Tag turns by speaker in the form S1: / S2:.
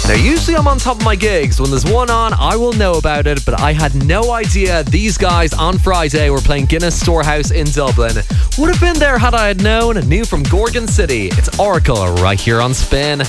S1: Now, usually I'm on top of my gigs. When there's one on, I will know about it, but I had no idea these guys on Friday were playing Guinness Storehouse in Dublin. Would have been there had I had known. New from Gorgon City, it's Oracle right here on Spin.